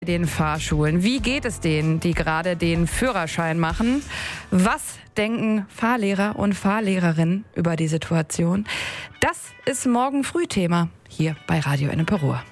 Den Fahrschulen. Wie geht es denen, die gerade den Führerschein machen? Was denken Fahrlehrer und Fahrlehrerinnen über die Situation? Das ist morgen früh Thema hier bei Radio Ennepe Ruhr.